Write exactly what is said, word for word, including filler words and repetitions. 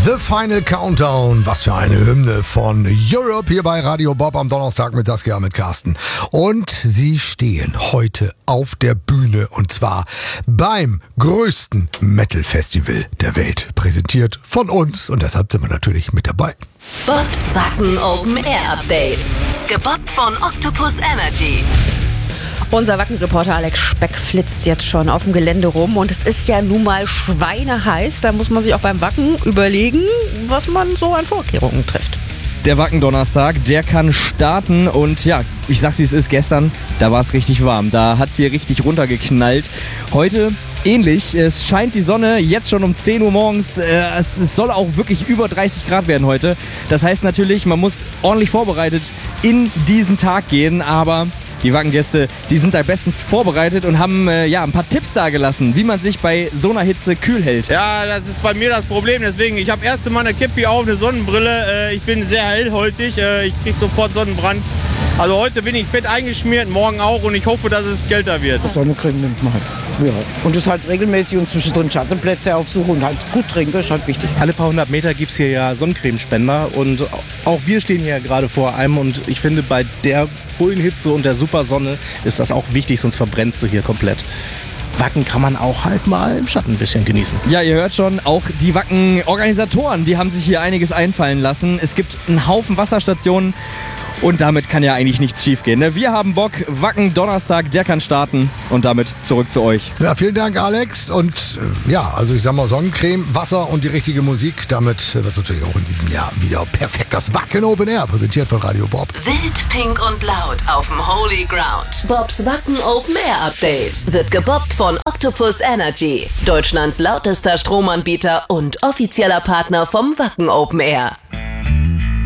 The Final Countdown, was für eine Hymne von Europe hier bei Radio Bob am Donnerstag mit Saskia, mit Carsten. Und sie stehen heute auf der Bühne und zwar beim größten Metal-Festival der Welt. Präsentiert von uns und deshalb sind wir natürlich mit dabei. Bobs Wacken Open Air Update. Gebobbt von Octopus Energy. Unser Wacken-Reporter Alex Speck flitzt jetzt schon auf dem Gelände rum und es ist ja nun mal schweineheiß. Da muss man sich auch beim Wacken überlegen, was man so an Vorkehrungen trifft. Der Wacken-Donnerstag, der kann starten und ja, ich sag's wie es ist, gestern, da war es richtig warm. Da hat's hier richtig runtergeknallt. Heute ähnlich, es scheint die Sonne jetzt schon um zehn Uhr morgens. Äh, es, es soll auch wirklich über dreißig Grad werden heute. Das heißt natürlich, man muss ordentlich vorbereitet in diesen Tag gehen, aber die Wackengäste, die sind da bestens vorbereitet und haben äh, ja, ein paar Tipps dagelassen, wie man sich bei so einer Hitze kühl hält. Ja, das ist bei mir das Problem. Deswegen, ich habe erst einmal eine Kippi auf, eine Sonnenbrille. Äh, ich bin sehr hellhäutig. Äh, ich kriege sofort Sonnenbrand. Also heute bin ich fett eingeschmiert, morgen auch und ich hoffe, dass es kälter wird. Sonnencreme nimmt man halt. Ja. Und das halt regelmäßig und zwischendrin Schattenplätze aufsuchen und halt gut trinken, ist halt wichtig. Alle paar hundert Meter gibt es hier ja Sonnencremespender und auch wir stehen hier gerade vor einem und ich finde, bei der Bullenhitze und der super Sonne ist das auch wichtig, sonst verbrennst du hier komplett. Wacken kann man auch halt mal im Schatten ein bisschen genießen. Ja, ihr hört schon, auch die Wacken-Organisatoren, die haben sich hier einiges einfallen lassen. Es gibt einen Haufen Wasserstationen. Und damit kann ja eigentlich nichts schiefgehen. Ne? Wir haben Bock, Wacken Donnerstag, der kann starten. Und damit zurück zu euch. Ja, vielen Dank, Alex. Und äh, ja, also ich sag mal Sonnencreme, Wasser und die richtige Musik. Damit wird es natürlich auch in diesem Jahr wieder perfekt. Das Wacken Open Air, präsentiert von Radio Bob. Wild, pink und laut auf dem Holy Ground. Bobs Wacken Open Air Update wird gebobbt von Octopus Energy. Deutschlands lautester Stromanbieter und offizieller Partner vom Wacken Open Air.